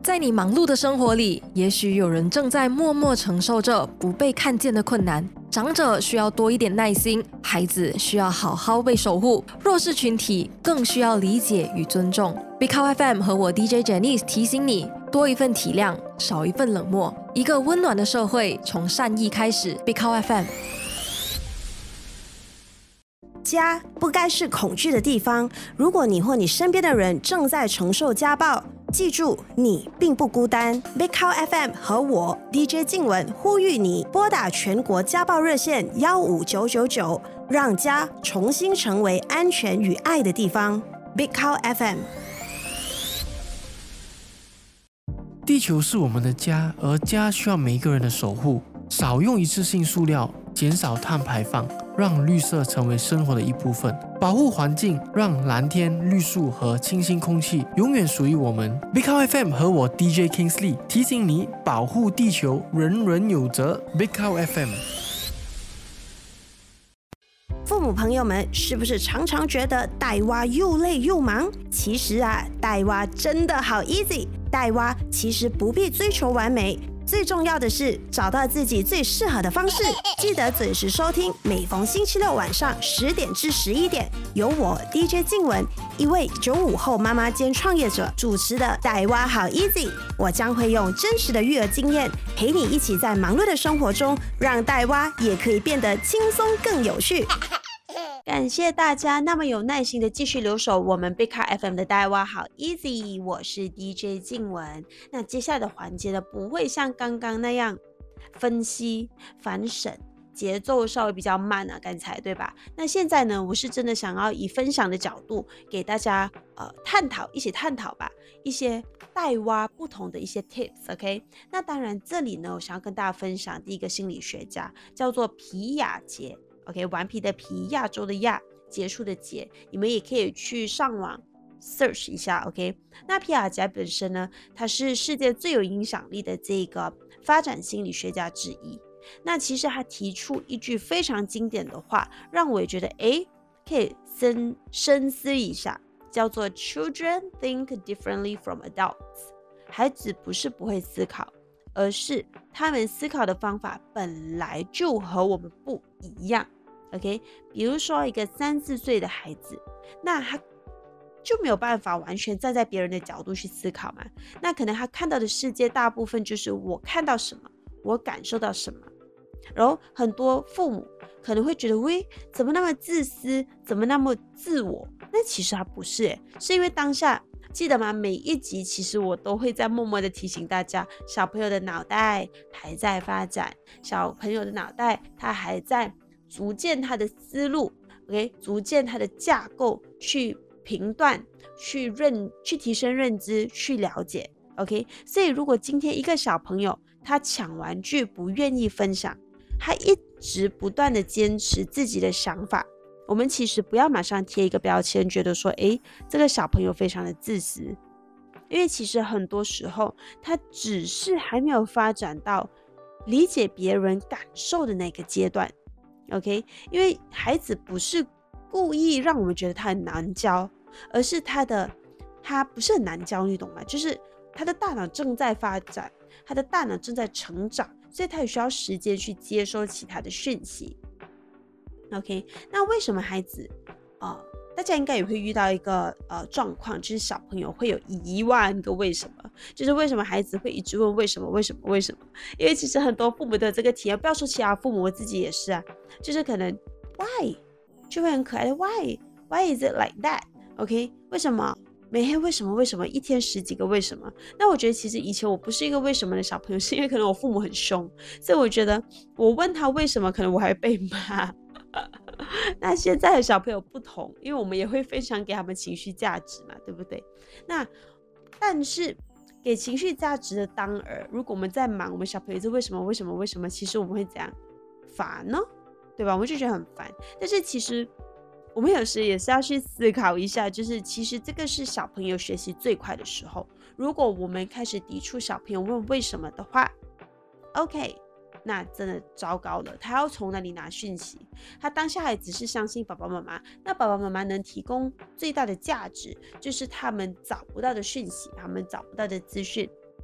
在你忙碌的生活里，也许有人正在默默承受着不被看见的困难。长者需要多一点耐心，孩子需要好好被守护，弱势群体更需要理解与尊重。Big Cow FM 和我 DJ Janice 提醒你，多一份体谅，少一份冷漠。一个温暖的社会从善意开始。Big Cow FM。 家不该是恐惧的地方。如果你或你身边的人正在承受家暴，记住，你并不孤单。Big Cow FM 和我 DJ 静雯呼吁你拨打全国家暴热线15999，让家重新成为安全与爱的地方。Big Cow FM。 地球是我们的家，而家需要每一个人的守护。少用一次性塑料，减少碳排放，让绿色成为生活的一部分。保护环境，让蓝天、绿树和清新空气永远属于我们。Big Cow FM 和我 DJ Kingsley 提醒你，保护地球，人人有责。Big Cow FM。 父母朋友们，是不是常常觉得带娃又累又忙？其实带娃真的好 easy。带娃其实不必追求完美，最重要的是找到自己最适合的方式。记得准时收听，每逢星期六晚上10点至11点，由我 DJ 静雯，一位95后妈妈兼创业者主持的《带娃好 easy》。我将会用真实的育儿经验，陪你一起在忙碌的生活中，让带娃也可以变得轻松更有趣。感谢大家那么有耐心的继续留守我们 Big Cow FM 的带娃好 easy， 我是 DJ 静雯。那接下来的环节呢，不会像刚刚那样分析反审，节奏稍微比较慢刚才对吧？那现在呢，我是真的想要以分享的角度给大家一起探讨吧一些带娃不同的一些 tips。 那当然这里呢，我想要跟大家分享第一个心理学家叫做皮亚杰。顽皮的皮，亚洲的亚，结束的结，你们也可以去上网 search 一下。那皮亚杰本身呢，他是世界最有影响力的这个发展心理学家之一。那其实他提出一句非常经典的话，让我也觉得可以深思一下，叫做 Children think differently from adults。 孩子不是不会思考，而是他们思考的方法本来就和我们不一样。比如说一个3-4岁的孩子，那他就没有办法完全站在别人的角度去思考嘛。那可能他看到的世界大部分就是我看到什么，我感受到什么。然后很多父母可能会觉得，喂，怎么那么自私，怎么那么自我？那其实他不是是因为当下记得吗？每一集其实我都会在默默的提醒大家，小朋友的脑袋还在发展，小朋友的脑袋他还在逐渐他的思路逐渐他的架构去评断，去提升认知，去了解。所以如果今天一个小朋友他抢玩具不愿意分享，他一直不断的坚持自己的想法，我们其实不要马上贴一个标签，觉得说这个小朋友非常的自私，因为其实很多时候他只是还没有发展到理解别人感受的那个阶段。因为孩子不是故意让我们觉得他很难教，而是他不是很难教，你懂吗？就是他的大脑正在发展，他的大脑正在成长，所以他也需要时间去接收其他的讯息。那为什么孩子大家应该也会遇到一个状况，就是小朋友会有1万个为什么，就是为什么孩子会一直问为什么为什么为什么。因为其实很多父母的这个体验，不要说其他父母，我自己也是就是可能 why 就会很可爱的 why is it like that。 为什么每天为什么一天10几个为什么。那我觉得其实以前我不是一个为什么的小朋友，是因为可能我父母很凶，所以我觉得我问他为什么，可能我还会被骂那现在的小朋友不同，因为我们也会非常给他们情绪价值嘛，对不对？但是给情绪价值的当儿，如果我们在忙，我们小朋友是为什么，其实我们会怎样烦呢？对吧？我们就觉得很烦。但是其实我们有时也是要去思考一下，就是其实这个是小朋友学习最快的时候。如果我们开始抵触小朋友问为什么的话， 那真的糟糕了。他要从哪里拿讯息？他当下还只是相信爸爸妈妈，那爸爸妈妈能提供最大的价值就是他们找不到的讯息，他们找不到的资讯。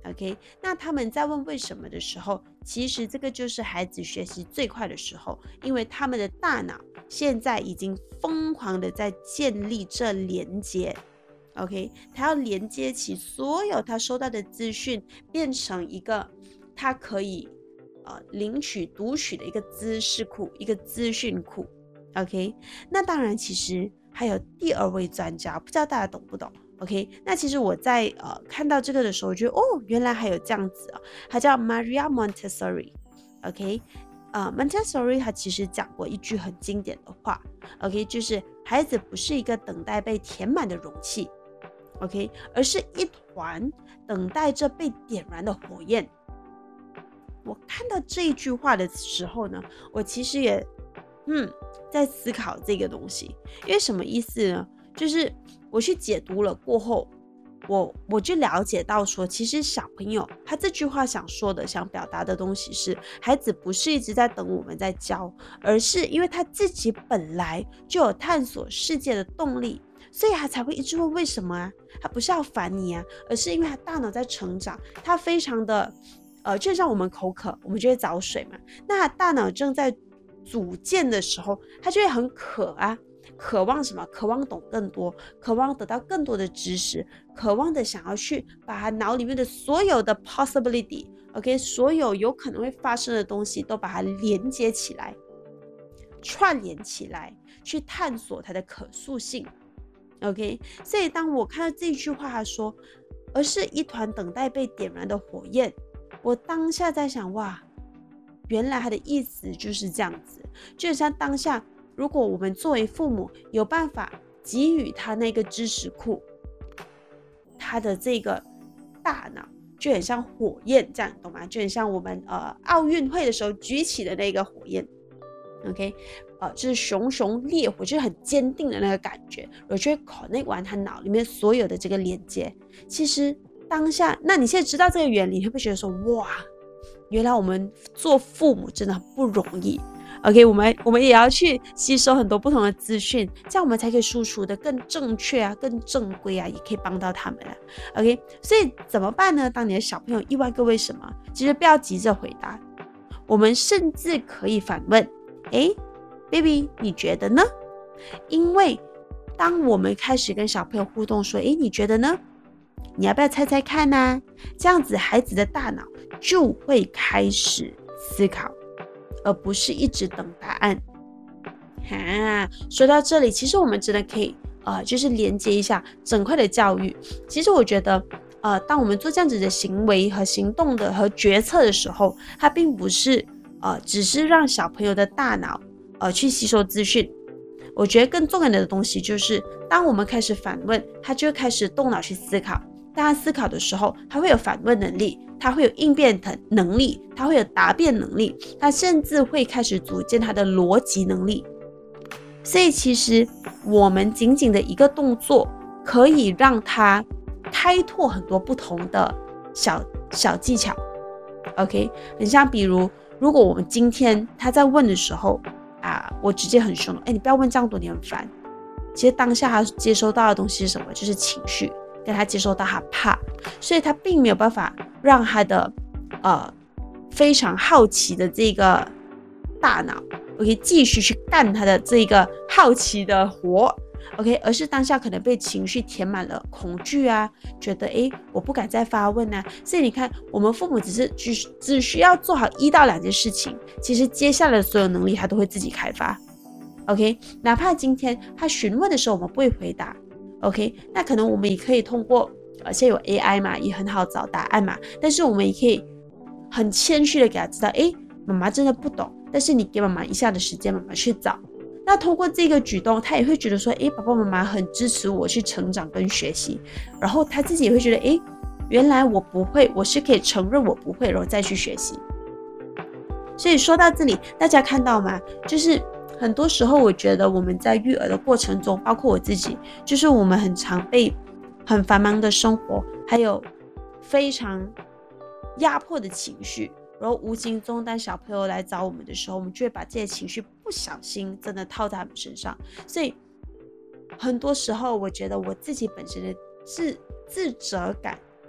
OK， 那他们在问为什么的时候，其实这个就是孩子学习最快的时候，因为他们的大脑现在已经疯狂的在建立这连接。OK， 他要连接起所有他收到的资讯，变成一个他可以领取、读取的一个知识库、一个资讯库。OK， 那当然，其实还有第二位专家，不知道大家懂不懂？ OK， 那其实我在看到这个的时候，我觉得原来还有这样子他叫 Maria Montessori。OK， Montessori 他其实讲过一句很经典的话。OK， 就是孩子不是一个等待被填满的容器。OK， 而是一团等待着被点燃的火焰。我看到这一句话的时候呢，我其实也在思考这个东西，因为什么意思呢？就是我去解读了过后，我就了解到说，其实小朋友他这句话想说的、想表达的东西是，孩子不是一直在等我们在教，而是因为他自己本来就有探索世界的动力，所以他才会一直问为什么啊？他不是要烦你啊，而是因为他大脑在成长，他非常的就像我们口渴，我们就会找水嘛。那他大脑正在组建的时候，他就会很渴啊。渴望什么？渴望懂更多，渴望得到更多的知识，渴望的想要去把他脑里面的所有的 possibility， OK， 所有有可能会发生的东西都把它连接起来，串联起来，去探索它的可塑性。OK， 所以当我看到这句话，他说，而是一团等待被点燃的火焰，我当下在想，哇，原来他的意思就是这样子，就像当下。如果我们作为父母有办法给予他那个知识库，他的这个大脑就很像火焰这样，懂吗？就很像我们奥运会的时候举起的那个火焰。OK， 就是熊熊烈火，就是很坚定的那个感觉，我就会 connect 完他脑里面所有的这个连接。其实当下，那你现在知道这个原理，你会不会觉得说，哇，原来我们做父母真的很不容易。OK， 我们也要去吸收很多不同的资讯，这样我们才可以输出的更正确啊，更正规啊，也可以帮到他们啊。OK， 所以怎么办呢？当你的小朋友意外个为什么，其实不要急着回答，我们甚至可以反问：“baby， 你觉得呢？”因为当我们开始跟小朋友互动说：“你觉得呢？你要不要猜猜看呢？”这样子，孩子的大脑就会开始思考。而不是一直等答案。说到这里，其实我们真的可以就是连接一下整块的教育。其实我觉得当我们做这样子的行为和行动的和决策的时候，它并不是只是让小朋友的大脑去吸收资讯。我觉得更重要的东西就是当我们开始反问，他就会开始动脑去思考。当他思考的时候，他会有反问能力，他会有应变能力，他会有答辩能力，他甚至会开始组建他的逻辑能力。所以其实我们仅仅的一个动作，可以让他开拓很多不同的小技巧。OK， 很像比如果我们今天他在问的时候我直接很凶，你不要问这样多，你很烦。其实当下他接收到的东西是什么？就是情绪。跟他接收到他怕，所以他并没有办法让他的非常好奇的这个大脑 OK 继续去干他的这个好奇的活 OK， 而是当下可能被情绪填满了恐惧啊，觉得我不敢再发问啊。所以你看，我们父母只需要做好1到2件事情，其实接下来的所有能力他都会自己开发 OK， 哪怕今天他询问的时候我们不会回答OK， 那可能我们也可以通过现在有 AI 嘛，也很好找答案嘛，但是我们也可以很谦虚的给他知道，妈妈真的不懂，但是你给妈妈一下的时间，妈妈去找。那通过这个举动，他也会觉得说，爸爸妈妈很支持我去成长跟学习，然后他自己也会觉得，原来我不会，我是可以承认我不会，然后再去学习。所以说到这里，大家看到吗？就是很多时候我觉得我们在育儿的过程中，包括我自己，就是我们很常被很繁忙的生活还有非常压迫的情绪，然后无形中当小朋友来找我们的时候，我们就会把这些情绪不小心真的套在他们身上。所以很多时候我觉得我自己本身的自责感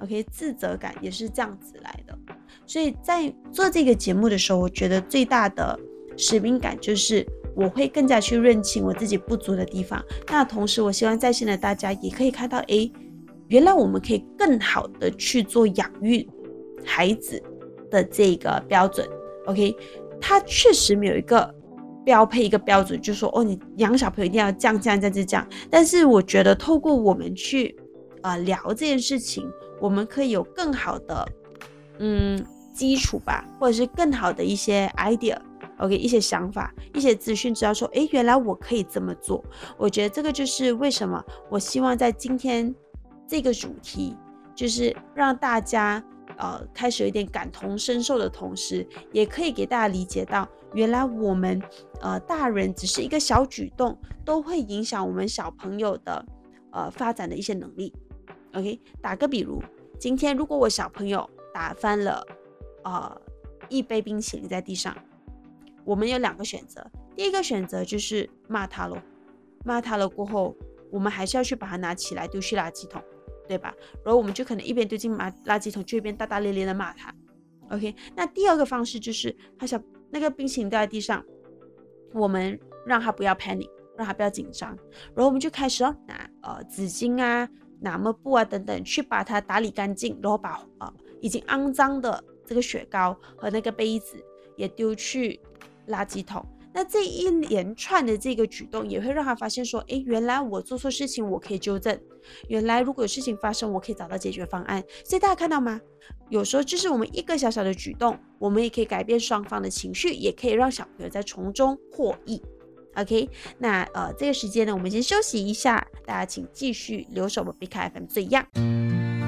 OK， 自责感也是这样子来的。所以在做这个节目的时候，我觉得最大的使命感就是我会更加去认清我自己不足的地方。那同时我希望在线的大家也可以看到，原来我们可以更好的去做养育孩子的这个标准。 OK， 它确实没有一个标配一个标准，就是说你养小朋友一定要这样。但是我觉得透过我们去聊这件事情，我们可以有更好的基础吧，或者是更好的一些 idea， OK， 一些想法，一些资讯，知道说原来我可以这么做。我觉得这个就是为什么我希望在今天这个主题，就是让大家开始有一点感同身受的同时，也可以给大家理解到，原来我们大人只是一个小举动，都会影响我们小朋友的发展的一些能力。 OK， 打个比如，今天如果我小朋友打翻了一杯冰淇淋在地上，我们有2个选择。第一个选择就是骂他了过后，我们还是要去把它拿起来丢去垃圾桶，对吧？然后我们就可能一边丢进垃圾桶，就一边大大咧咧的骂他。 OK， 那第二个方式就是那个冰淇淋掉在地上，我们让他不要 panic， 让他不要紧张，然后我们就开始拿纸巾啊，拿抹布啊等等，去把它打理干净，然后把已经肮脏的这个雪糕和那个杯子也丢去垃圾桶。那这一连串的这个举动也会让他发现说，原来我做错事情我可以纠正，原来如果有事情发生我可以找到解决方案。所以大家看到吗？有时候就是我们一个小小的举动，我们也可以改变双方的情绪，也可以让小朋友在从中获益。 OK， 那这个时间呢，我们先休息一下，大家请继续留守我们 BigCar FM 最样。